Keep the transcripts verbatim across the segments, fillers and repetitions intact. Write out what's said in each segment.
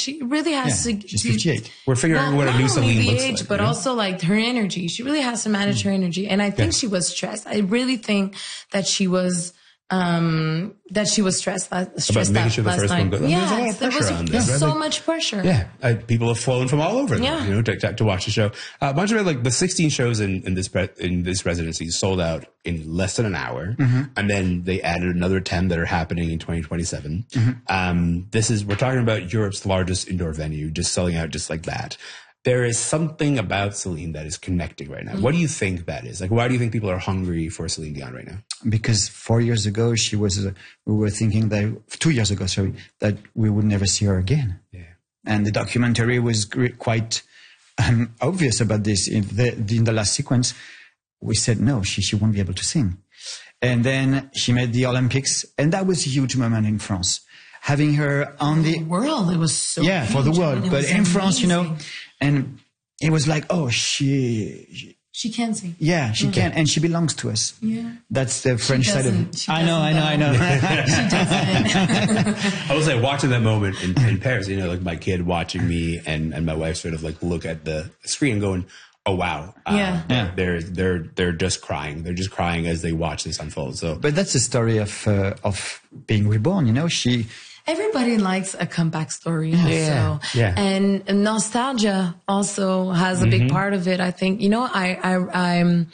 she really has yeah, to. She's fifty-eight. We're figuring out what a new Celine looks age, like. But you know? also like her energy. She really has to manage her energy. And I think yeah. she was stressed. I really think that she was, um, that she was stressed, stressed about making sure the last first night. one goes. Yeah, there's a lot of pressure there was on this. Right? so like, much pressure. Yeah, I, people have flown from all over, yeah. you know, to, to watch the show. Uh, a bunch of it, like the sixteen shows in, in this pre- in this residency sold out in less than an hour, mm-hmm. and then they added another ten that are happening in twenty twenty-seven. Mm-hmm. Um, this is we're talking about Europe's largest indoor venue, just selling out just like that. There is something about Celine that is connecting right now. Mm-hmm. What do you think that is? Like, why do you think people are hungry for Celine Dion right now? Because four years ago, she was, uh, we were thinking that, two years ago, sorry, that we would never see her again. Yeah. And the documentary was quite um, obvious about this. In the, in the last sequence, we said, no, she, she won't be able to sing. And then she made the Olympics, and that was a huge moment in France. Having her on the, the world, it was so yeah, huge. for the world. I mean, but in amazing. France, you know, and it was like, oh, she, she She can sing. Yeah, she yeah. can, and she belongs to us. Yeah, that's the French side of it. She I know, I know, I know. She doesn't. I was like watching that moment in, in Paris. You know, like my kid watching me and, and my wife sort of like look at the screen, going, "Oh wow, uh, yeah, yeah." They're they're they're just crying. They're just crying as they watch this unfold. So, but that's the story of uh, of being reborn. You know, she. Everybody likes a comeback story. Yeah. Also. Yeah. And nostalgia also has a big mm-hmm. part of it. I think, you know, I, I, I'm,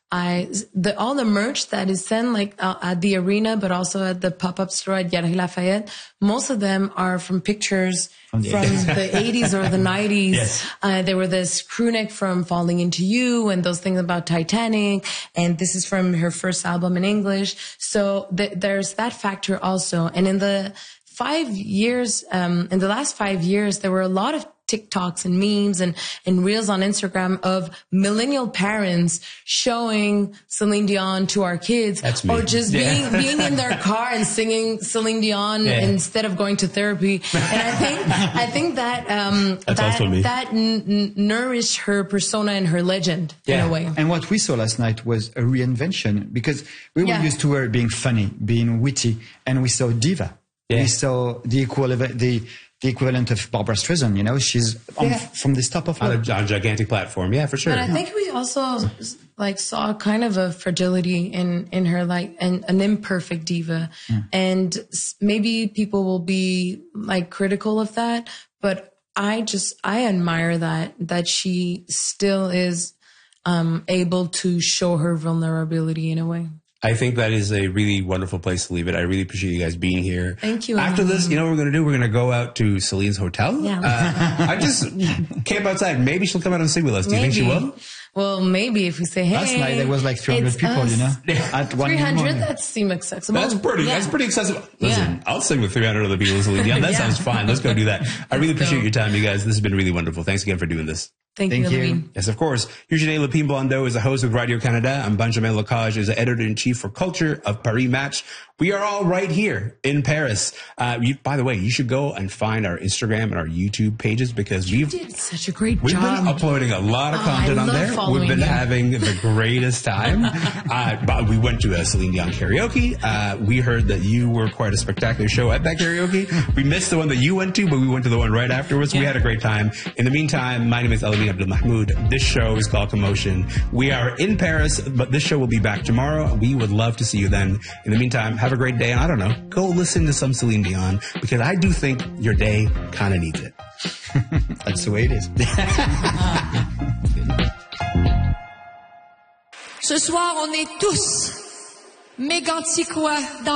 I, the, all the merch that is sent like uh, at the arena, but also at the pop-up store at Galerie Lafayette, most of them are from pictures from the, from the eighties or the nineties. Yes. Uh, there were this crew neck from Falling Into You and those things about Titanic. And this is from her first album in English. So th- there's that factor also. And in the, Five years, um, in the last five years, there were a lot of TikToks and memes and, and reels on Instagram of millennial parents showing Celine Dion to our kids. That's me. Or just yeah. being, being in their car and singing Celine Dion yeah. instead of going to therapy. And I think, I think that, um, That's that, also me. that n- n- nourished her persona and her legend yeah. in a way. And what we saw last night was a reinvention because we were yeah. used to her being funny, being witty, and we saw diva. Yeah. We saw the equivalent, the, the equivalent of Barbara Streisand, you know, she's on, yeah. from this top of on a, on a gigantic platform. Yeah, for sure. But I think we also like saw kind of a fragility in, in her, like an, an imperfect diva. Yeah. And maybe people will be like critical of that, but I just, I admire that, that she still is, um, able to show her vulnerability in a way. I think that is a really wonderful place to leave it. I really appreciate you guys being here. Thank you. After this, you know what we're going to do? We're going to go out to Celine's hotel. Yeah. Uh, I just camp outside. Maybe she'll come out and sing with us. Do you maybe. think she will? Well, maybe if we say, hey. Last night there was like three hundred people, us. you know? At one three hundred, that seems accessible. That's pretty, yeah. that's pretty accessible. Listen, yeah. I'll sing with three hundred other people, Celine Dion. That yeah. sounds fine. Let's go do that. I really Let's appreciate go. your time, you guys. This has been really wonderful. Thanks again for doing this. Thank, Thank you, you. Levine. Yes, of course. Eugene Lepine Blondeau is the host of Radio Canada, and Benjamin Lacage is the editor-in-chief for culture of Paris Match. We are all right here in Paris. Uh, you, by the way, you should go and find our Instagram and our YouTube pages because You we've did such a great We've job. been uploading a lot of Oh, content I on love there. following We've been you. having the greatest time. uh, but we went to a Celine Dion karaoke. Uh, we heard that you were quite a spectacular show at that karaoke. We missed the one that you went to, but we went to the one right afterwards. Yeah. We had a great time. In the meantime, my name is Elamine Abdelmahmoud. This show is called Commotion. We are in Paris, but this show will be back tomorrow. We would love to see you then. In the meantime, have a great day. And I don't know, go listen to some Celine Dion because I do think your day kind of needs it. That's the way it is. Ce soir, on est tous méganticois dans